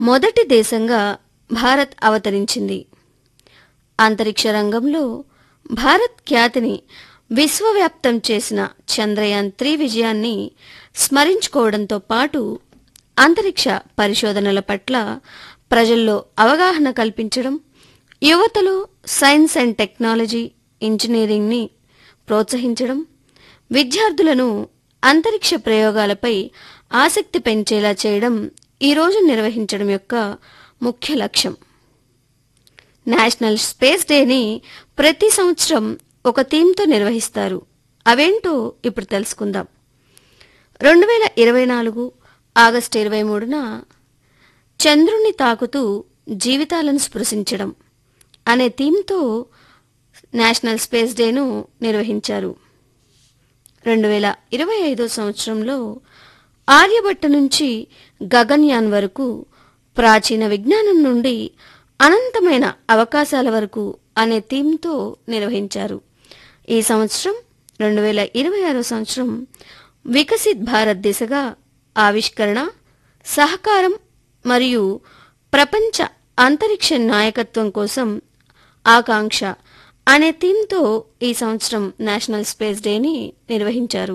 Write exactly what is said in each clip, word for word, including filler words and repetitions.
మొదటి దేశంగా భారత్ అవతరించింది. అంతరిక్ష రంగంలో భారత్ ఖ్యాతిని విశ్వవ్యాప్తం చేసిన చంద్రయాన్ త్రీ విజయాన్ని స్మరించుకోవడంతో పాటు అంతరిక్ష పరిశోధనల పట్ల ప్రజల్లో అవగాహన కల్పించడం, యువతలో సైన్స్ అండ్ టెక్నాలజీ, ఇంజనీరింగ్ని ప్రోత్సహించడం, విద్యార్థులను అంతరిక్ష ప్రయోగాలపై ఆసక్తి పెంచేలా చేయడం ఈరోజు నిర్వహించడం యొక్క ముఖ్య లక్ష్యం. నేషనల్ స్పేస్ డేని ప్రతి సంవత్సరం ఒక థీమ్తో నిర్వహిస్తారు. అవేంటో ఇప్పుడు తెలుసుకుందాం. రెండు వేల ఇరవై నాలుగు ఆగస్టు ఇరవై మూడున చంద్రుణ్ణి తాకుతూ జీవితాలను స్పృశించడం అనే థీమ్తో నేషనల్ స్పేస్ డేను నిర్వహించారు. రెండు వేల ఇరవై ఐదో సంవత్సరంలో ఆర్యభట్ట నుంచి గగన్యాన్ వరకు, ప్రాచీన విజ్ఞానం నుండి అనంతమైన అవకాశాల వరకు అనే థీమ్తో నిర్వహించారు. ఈ సంవత్సరం రెండు వేల ఇరవై ఆరో సంవత్సరం వికసిత్ భారత్ దిశగా ఆవిష్కరణ, సహకారం మరియు ప్రపంచ అంతరిక్ష నాయకత్వం కోసం ఆకాంక్ష అనే థీమ్తో ఈ సంవత్సరం నేషనల్ స్పేస్ డేని నిర్వహించారు.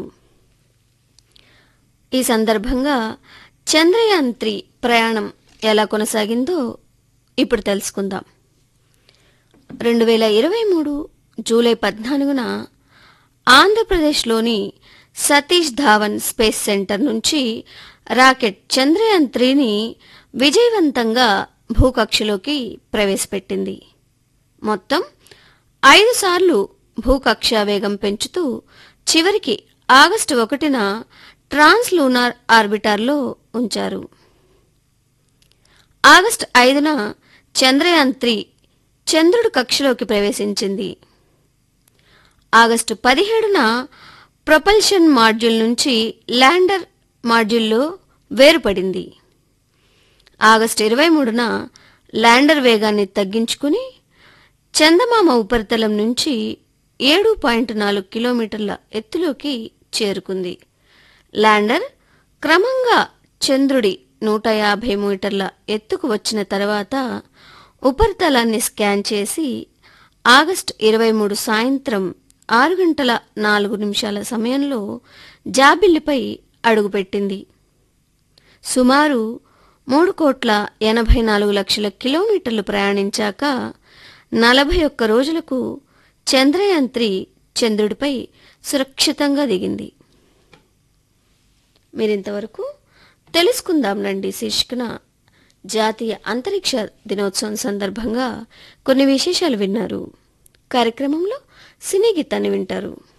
ఈ సందర్భంగా చంద్రయాన్ త్రీ ప్రయాణం ఎలా కొనసాగిందో ఇప్పుడు తెలుసుకుందాం. రెండు వేల ఇరవై మూడు జూలై పద్నాలుగున ఆంధ్రప్రదేశ్లోని సతీష్ ధావన్ స్పేస్ సెంటర్ నుంచి రాకెట్ చంద్రయాన్ త్రీని విజయవంతంగా భూకక్షలోకి ప్రవేశపెట్టింది. మొత్తం ఐదు సార్లు భూకక్షా వేగం పెంచుతూ చివరికి ఆగస్టు ఒకటిన ట్రాన్స్ లూనార్ ఆర్బిటార్లో ఉంచారు. ఆగస్టు ఐదున చంద్రయాన్ త్రీ చంద్రుడి కక్షలోకి ప్రవేశించింది. ఆగస్టు పదిహేడున ప్రొపల్షన్ మాడ్యూల్ నుంచి ల్యాండర్ మాడ్యూల్లో వేరుపడింది. ఆగస్టు ఇరవై మూడున ల్యాండర్ వేగాన్ని తగ్గించుకుని చందమామ ఉపరితలం నుంచి ఏడు పాయింట్ నాలుగు కిలోమీటర్ల ఎత్తులోకి చేరుకుంది. ల్యాండర్ క్రమంగా చంద్రుడి నూట యాభై మీటర్ల ఎత్తుకు వచ్చిన తర్వాత ఉపరితలాన్ని స్కాన్ చేసి ఆగస్టు ఇరవై మూడు సాయంత్రం ఆరు గంటల నాలుగు నిమిషాల సమయంలో జాబిల్లిపై అడుగుపెట్టింది. సుమారు మూడు కోట్ల ఎనభై నాలుగు లక్షల కిలోమీటర్లు ప్రయాణించాక నలభై ఒక్క రోజులకు చంద్రయాన్ త్రీ చంద్రుడిపై సురక్షితంగా దిగింది. మీరింతవరకు తెలుసుకుందాం రండి శీర్షికన జాతీయ అంతరిక్ష దినోత్సవం సందర్భంగా కొన్ని విశేషాలు విన్నారు. కార్యక్రమంలో సినీ గీతాన్ని వింటారు.